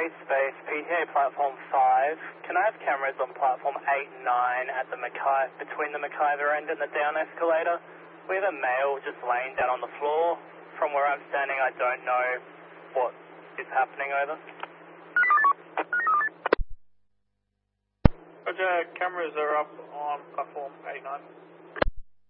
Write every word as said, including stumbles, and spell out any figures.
space, P T A platform five. Can I have cameras on platform eight and nine at the Mackay, between the McIver end and the down escalator? We have a male just laying down on the floor. From where I'm standing, I don't know what is happening over. Roger, cameras are up on platform eight nine.